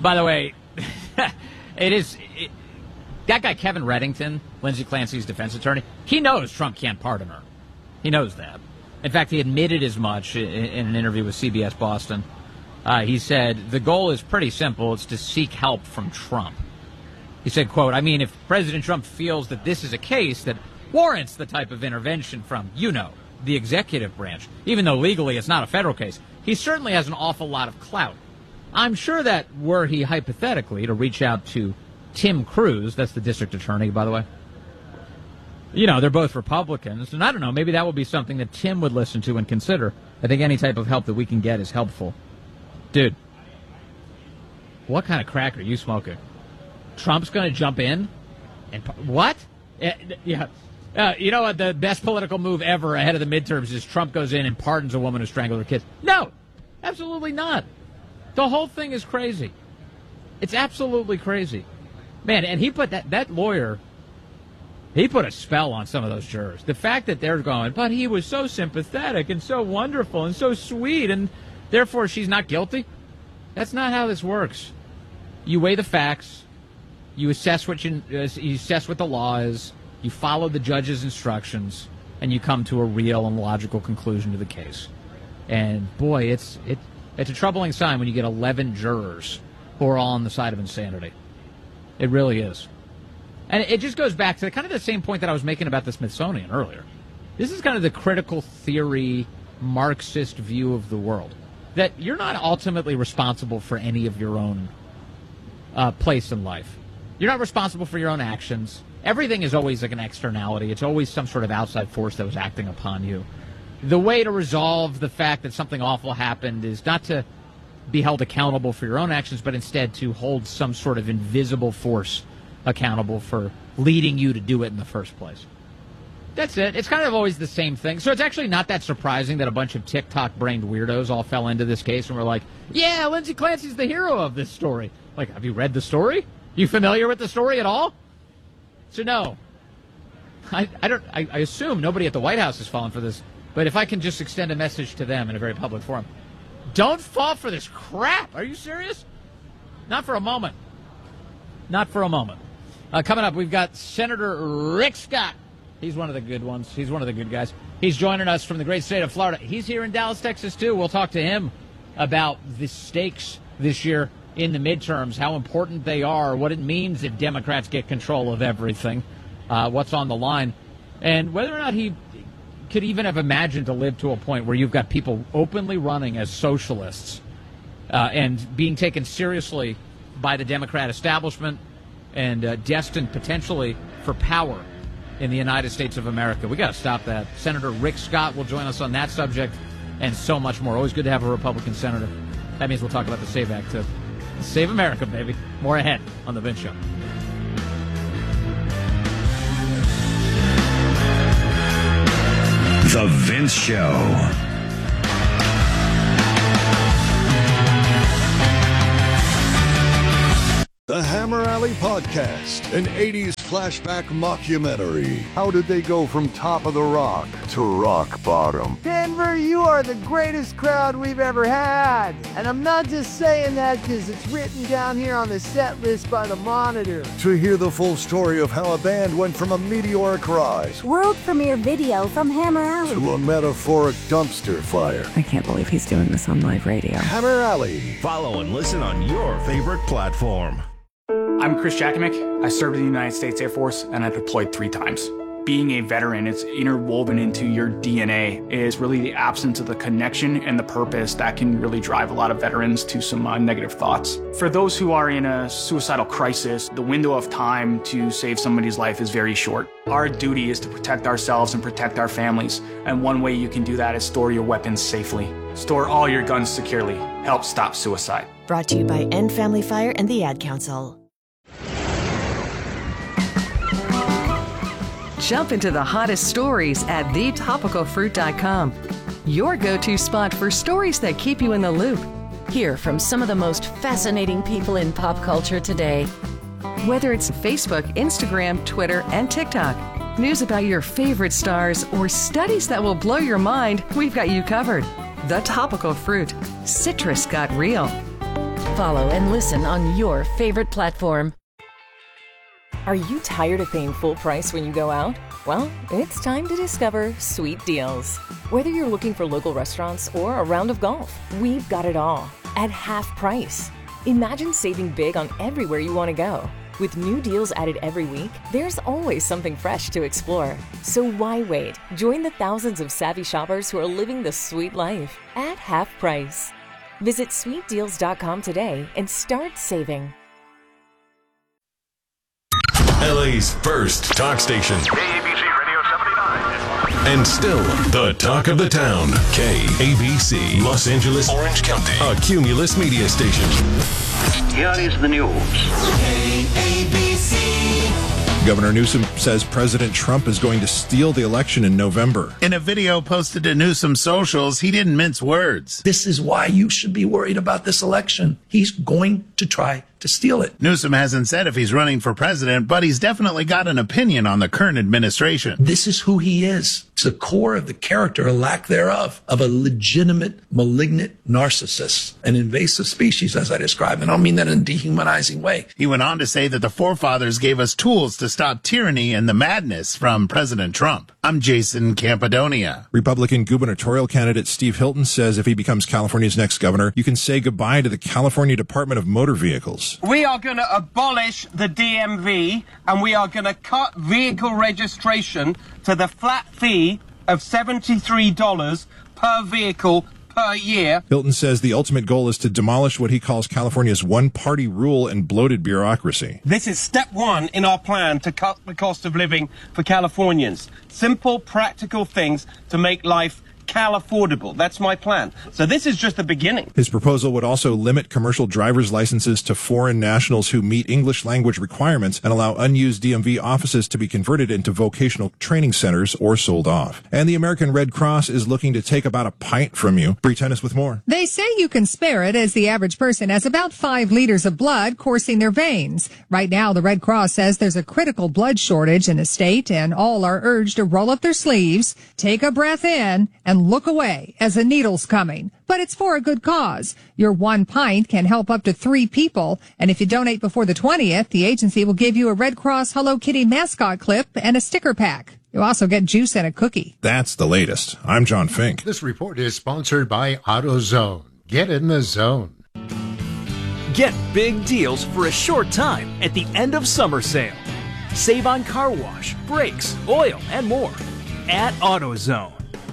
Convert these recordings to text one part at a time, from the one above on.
By the way, that guy Kevin Reddington, Lindsey Clancy's defense attorney, he knows Trump can't pardon her. He knows that. In fact, he admitted as much in an interview with CBS Boston. He said, the goal is pretty simple. It's to seek help from Trump. He said, quote, I mean, if President Trump feels that this is a case that warrants the type of intervention from, the executive branch, even though legally it's not a federal case, he certainly has an awful lot of clout. I'm sure that were he hypothetically to reach out to Tim Cruz, that's the district attorney, by the way. They're both Republicans, and I don't know, maybe that would be something that Tim would listen to and consider. I think any type of help that we can get is helpful. Dude, what kind of crack are you smoking? Trump's going to jump in? And what? Yeah. You know what? The best political move ever ahead of the midterms is Trump goes in and pardons a woman who strangled her kids. No, absolutely not. The whole thing is crazy. It's absolutely crazy. Man, and he put that lawyer, he put a spell on some of those jurors. The fact that they're going, but he was so sympathetic and so wonderful and so sweet, and therefore she's not guilty. That's not how this works. You weigh the facts. You assess what you assess what the law is. You follow the judge's instructions, and you come to a real and logical conclusion to the case. And boy, it's a troubling sign when you get 11 jurors who are all on the side of insanity. It really is. And it just goes back to kind of the same point that I was making about the Smithsonian earlier. This is kind of the critical theory, Marxist view of the world. That you're not ultimately responsible for any of your own place in life. You're not responsible for your own actions. Everything is always like an externality. It's always some sort of outside force that was acting upon you. The way to resolve the fact that something awful happened is not to be held accountable for your own actions, but instead to hold some sort of invisible force accountable for leading you to do it in the first place. That's it. It's kind of always the same thing. So it's actually not that surprising that a bunch of TikTok-brained weirdos all fell into this case and were like, yeah, Lindsey Clancy's the hero of this story. Like, have you read the story? You familiar with the story at all? So no. I assume nobody at the White House has fallen for this, but if I can just extend a message to them in a very public forum, don't fall for this crap. Are you serious? Not for a moment. Not for a moment. Coming up, we've got Senator Rick Scott. He's one of the good ones. He's one of the good guys. He's joining us from the great state of Florida. He's here in Dallas, Texas, too. We'll talk to him about the stakes this year in the midterms, how important they are, what it means if Democrats get control of everything, what's on the line, and whether or not he could even have imagined to live to a point where you've got people openly running as socialists and being taken seriously by the Democrat establishment and destined potentially for power in the United States of America. We got to stop that. Senator Rick Scott will join us on that subject and so much more. Always good to have a Republican senator. That means we'll talk about the SAVE Act, too. Save America, baby. More ahead on The Vince Show. The Vince Show. The Hammer Alley Podcast, an 80s flashback mockumentary. How did they go from top of the rock to rock bottom? Denver, you are the greatest crowd we've ever had. And I'm not just saying that because it's written down here on the set list by the Monitor. To hear the full story of how a band went from a meteoric rise, world premiere video from Hammer Alley, to a metaphoric dumpster fire. I can't believe he's doing this on live radio. Hammer Alley. Follow and listen on your favorite platform. I'm Chris Jakimick. I served in the United States Air Force, and I deployed 3 times. Being a veteran, it's interwoven into your DNA. It is really the absence of the connection and the purpose that can really drive a lot of veterans to some negative thoughts. For those who are in a suicidal crisis, the window of time to save somebody's life is very short. Our duty is to protect ourselves and protect our families, and one way you can do that is store your weapons safely. Store all your guns securely. Help stop suicide. Brought to you by End Family Fire and the Ad Council. Jump into the hottest stories at thetopicalfruit.com. Your go-to spot for stories that keep you in the loop. Hear from some of the most fascinating people in pop culture today. Whether it's Facebook, Instagram, Twitter, and TikTok, news about your favorite stars, or studies that will blow your mind, we've got you covered. The Topical Fruit. Citrus got real. Follow and listen on your favorite platform. Are you tired of paying full price when you go out? Well, it's time to discover Sweet Deals. Whether you're looking for local restaurants or a round of golf, we've got it all at half price. Imagine saving big on everywhere you want to go. With new deals added every week, there's always something fresh to explore. So why wait? Join the thousands of savvy shoppers who are living the sweet life at half price. Visit sweetdeals.com today and start saving. LA's first talk station. KABC Radio 79. And still the talk of the town. KABC, Los Angeles, Orange County. A Cumulus media station. Here is the news. Governor Newsom says President Trump is going to steal the election in November. In a video posted to Newsom's socials, he didn't mince words. This is why you should be worried about this election. He's going to try to steal it. Newsom hasn't said if he's running for president, but he's definitely got an opinion on the current administration. This is who he is. It's the core of the character, or lack thereof, of a legitimate, malignant narcissist, an invasive species, as I describe. And I don't mean that in a dehumanizing way. He went on to say that the forefathers gave us tools to stop tyranny and the madness from President Trump. I'm Jason Campidonia. Republican gubernatorial candidate Steve Hilton says if he becomes California's next governor, you can say goodbye to the California Department of Motor Vehicles. We are going to abolish the DMV, and we are going to cut vehicle registration to the flat fee of $73 per vehicle per year. Hilton says the ultimate goal is to demolish what he calls California's one-party rule and bloated bureaucracy. This is step one in our plan to cut the cost of living for Californians. Simple, practical things to make life Cal-affordable. That's my plan. So this is just the beginning. His proposal would also limit commercial driver's licenses to foreign nationals who meet English language requirements and allow unused DMV offices to be converted into vocational training centers or sold off. And the American Red Cross is looking to take about a pint from you. Bree Tennis with more. They say you can spare it, as the average person has about 5 liters of blood coursing their veins. Right now, the Red Cross says there's a critical blood shortage in the state, and all are urged to roll up their sleeves, take a breath in, and look away as a needle's coming. But it's for a good cause. Your 1 pint can help up to 3 people. And if you donate before the 20th, the agency will give you a Red Cross Hello Kitty mascot clip and a sticker pack. You'll also get juice and a cookie. That's the latest. I'm John Fink. This report is sponsored by AutoZone. Get in the zone. Get big deals for a short time at the end of summer sale. Save on car wash, brakes, oil, and more at AutoZone.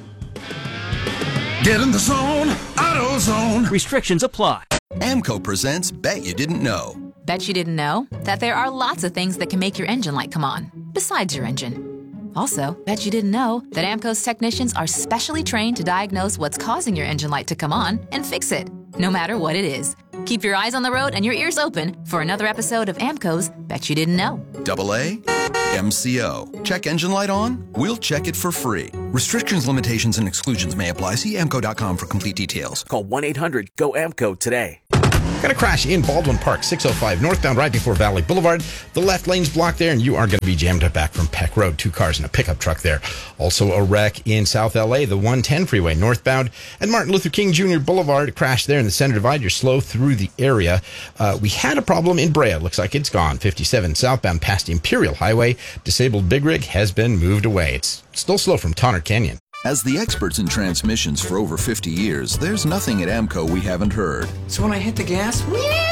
Get in the zone, AutoZone. Restrictions apply. AMCO presents Bet You Didn't Know. Bet you didn't know that there are lots of things that can make your engine light come on, besides your engine. Also, bet you didn't know that AMCO's technicians are specially trained to diagnose what's causing your engine light to come on and fix it, no matter what it is. Keep your eyes on the road and your ears open for another episode of AMCO's Bet You Didn't Know. AA MCO. Check engine light on? We'll check it for free. Restrictions, limitations, and exclusions may apply. See AMCO.com for complete details. Call 1-800-GO-AMCO today. Got a crash in Baldwin Park, 605 northbound right before Valley Boulevard. The left lane's blocked there, and you are going to be jammed up back from Peck Road. 2 cars and a pickup truck there. Also a wreck in South LA, the 110 freeway northbound. And Martin Luther King Jr. Boulevard, crash there in the center divide. You're slow through the area. We had a problem in Brea. Looks like it's gone. 57 southbound past Imperial Highway. Disabled big rig has been moved away. It's still slow from Tonner Canyon. As the experts in transmissions for over 50 years, there's nothing at AMCO we haven't heard. So when I hit the gas,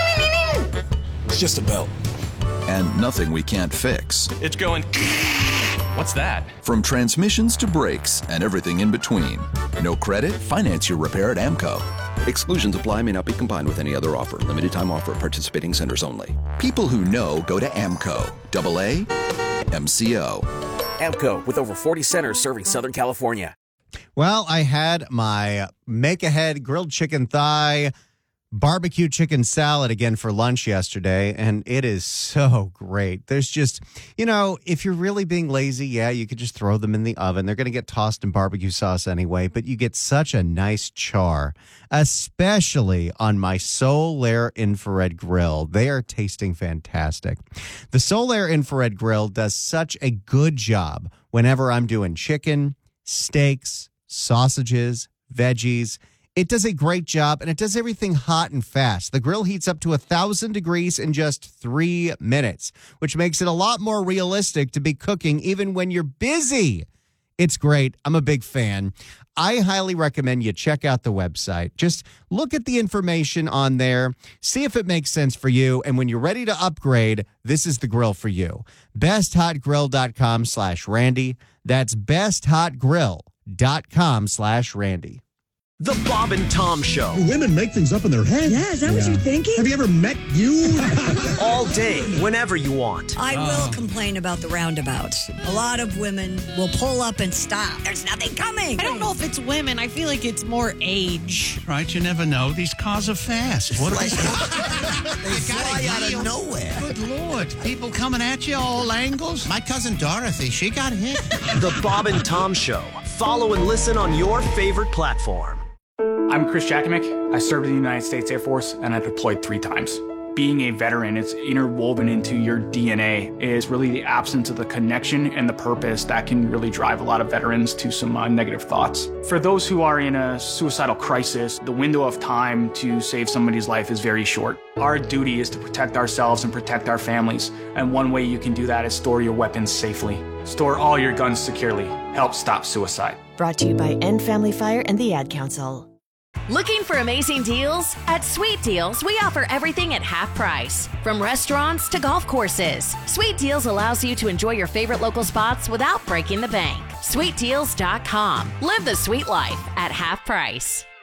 it's just a belt. And nothing we can't fix. It's going... What's that? From transmissions to brakes and everything in between. No credit? Finance your repair at AMCO. Exclusions apply, may not be combined with any other offer. Limited time offer. Participating centers only. People who know go to AMCO. AA MCO. AMCO, with over 40 centers serving Southern California. Well, I had my make-ahead grilled chicken thigh barbecue chicken salad again for lunch yesterday, and it is so great. There's just, if you're really being lazy, yeah, you could just throw them in the oven. They're going to get tossed in barbecue sauce anyway, but you get such a nice char, especially on my Solaire infrared grill. They are tasting fantastic. The Solaire infrared grill does such a good job whenever I'm doing chicken, steaks, sausages, veggies. It does a great job, and it does everything hot and fast. The grill heats up to 1,000 degrees in just 3 minutes, which makes it a lot more realistic to be cooking even when you're busy. It's great. I'm a big fan. I highly recommend you check out the website. Just look at the information on there, see if it makes sense for you, and when you're ready to upgrade, this is the grill for you. BestHotGrill.com/Randy. That's BestHotGrill.com/Randy. The Bob and Tom Show. Women make things up in their head. Yeah, is that what you're thinking? Have you ever met you? All day, whenever you want. I will complain about the roundabouts. A lot of women will pull up and stop. There's nothing coming. I don't know if it's women. I feel like it's more age. Right, you never know. These cars are fast. What They fly out of nowhere. Good Lord. People coming at you all angles. My cousin Dorothy, she got hit. The Bob and Tom Show. Follow and listen on your favorite platform. I'm Chris Jakimick. I served in the United States Air Force and I deployed 3 times. Being a veteran, it's interwoven into your DNA, is really the absence of the connection and the purpose that can really drive a lot of veterans to some negative thoughts. For those who are in a suicidal crisis, the window of time to save somebody's life is very short. Our duty is to protect ourselves and protect our families, and one way you can do that is store your weapons safely. Store all your guns securely. Help stop suicide. Brought to you by End Family Fire and the Ad Council. Looking for amazing deals? At Sweet Deals, we offer everything at half price. From restaurants to golf courses, Sweet Deals allows you to enjoy your favorite local spots without breaking the bank. SweetDeals.com. Live the sweet life at half price.